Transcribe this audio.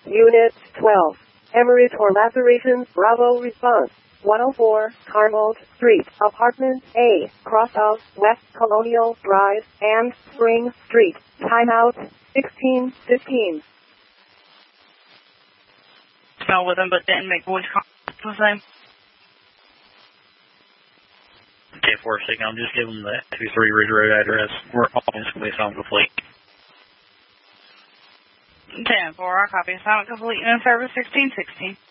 Unit 12. Hemorrhage or laceration, Bravo response. 104 Carmel Street, Apartment A, cross of West Colonial Drive and Spring Street. Timeout 16:15. Spell with them, but didn't make voice contact the same. Okay, for a second, I'll just give them the 23 Ridge Road address. We're almost complete, sound complete. 10-4, I copy. Assignment complete. In service 1616.